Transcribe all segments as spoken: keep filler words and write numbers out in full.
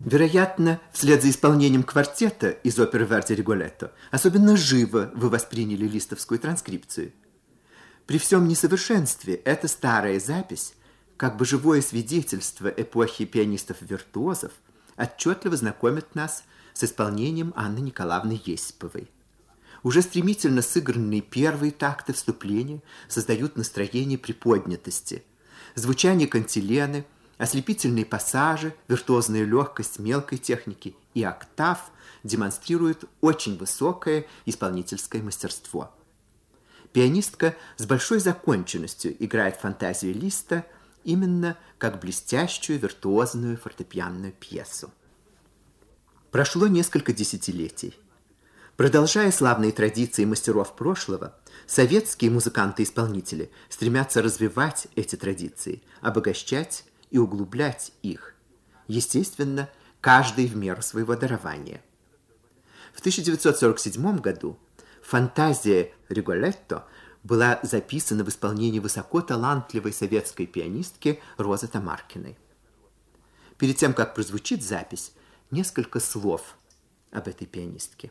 Вероятно, вслед за исполнением квартета из оперы Верди «Риголетто» особенно живо вы восприняли листовскую транскрипцию. При всем несовершенстве эта старая запись, как бы живое свидетельство эпохи пианистов-виртуозов, отчетливо знакомит нас с исполнением Анны Николаевны Есиповой. Уже стремительно сыгранные первые такты вступления создают настроение приподнятости. Звучание кантилены, ослепительные пассажи, виртуозная легкость мелкой техники и октав демонстрируют очень высокое исполнительское мастерство. Пианистка с большой законченностью играет фантазию Листа именно как блестящую виртуозную фортепианную пьесу. Прошло несколько десятилетий. Продолжая славные традиции мастеров прошлого, советские музыканты-исполнители стремятся развивать эти традиции, обогащать и углублять их. Естественно, каждый в меру своего дарования. В тысяча девятьсот сорок седьмом году фантазия «Риголетто» была записана в исполнении высоко талантливой советской пианистки Розы Тамаркиной. Перед тем, как прозвучит запись, несколько слов об этой пианистке.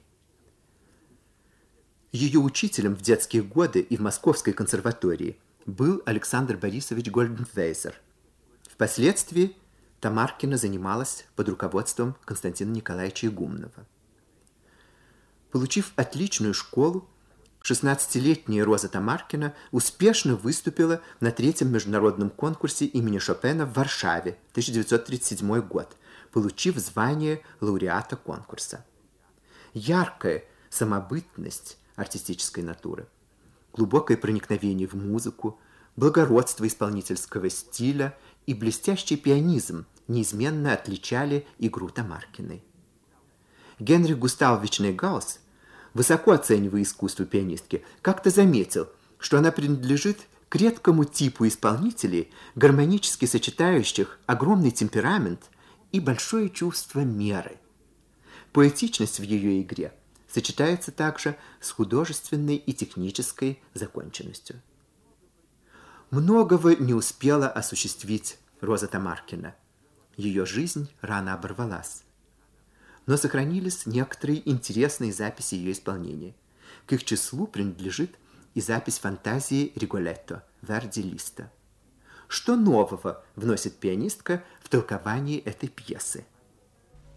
Ее учителем в детские годы и в Московской консерватории был Александр Борисович Гольденвейзер. Впоследствии Тамаркина занималась под руководством Константина Николаевича Игумнова. Получив отличную школу, шестнадцатилетняя Роза Тамаркина успешно выступила на третьем международном конкурсе имени Шопена в Варшаве, тысяча девятьсот тридцать седьмой год, получив звание лауреата конкурса. Яркая самобытность артистической натуры, глубокое проникновение в музыку, благородство исполнительского стиля и блестящий пианизм неизменно отличали игру Тамаркиной. Генрих Густавович Нейгаус, высоко оценивая искусство пианистки, как-то заметил, что она принадлежит к редкому типу исполнителей, гармонически сочетающих огромный темперамент и большое чувство меры. Поэтичность в ее игре сочетается также с художественной и технической законченностью. Многого не успела осуществить Роза Тамаркина. Ее жизнь рано оборвалась. Но сохранились некоторые интересные записи ее исполнения. К их числу принадлежит и запись фантазии «Риголетто» Верди Листа. Что нового вносит пианистка в толкование этой пьесы?